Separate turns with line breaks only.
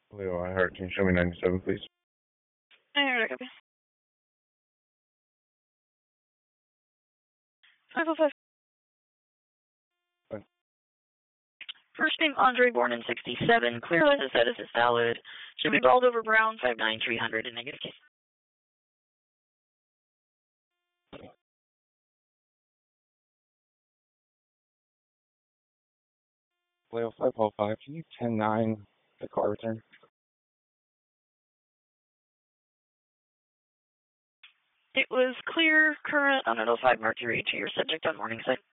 Leo, I heard. Can you show me 97, please?
Alright, copy. 505.
Fine.
First name Andre, born in 67. Clear license status is valid. Should be balled over Brown, 59300 in negative case.
Leo 505, can you 10-9 the car return?
It was clear, current on an 05 Mercury to your subject on Morningside.